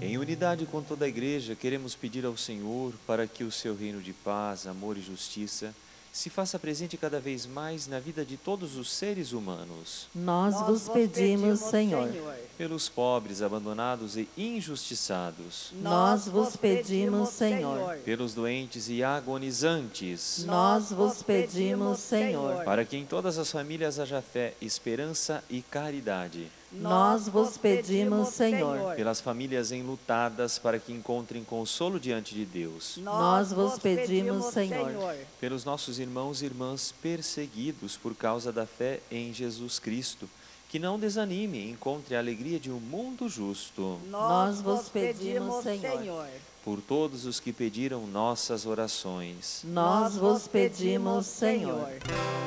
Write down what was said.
Em unidade com toda a Igreja, queremos pedir ao Senhor para que o seu reino de paz, amor e justiça se faça presente cada vez mais na vida de todos os seres humanos. Nós vos pedimos, Senhor. Pelos pobres, abandonados e injustiçados. Nós vos pedimos, Senhor. Pelos doentes e agonizantes. Nós vos pedimos, Senhor. Para que em todas as famílias haja fé, esperança e caridade. Nós vos pedimos, Senhor. Pelas famílias enlutadas, para que encontrem consolo diante de Deus. Nós vos pedimos, Senhor. Pelos nossos irmãos e irmãs perseguidos por causa da fé em Jesus Cristo, que não desanime e encontre a alegria de um mundo justo. Nós vos pedimos, Senhor. Por todos os que pediram nossas orações. Nós vos pedimos, Senhor.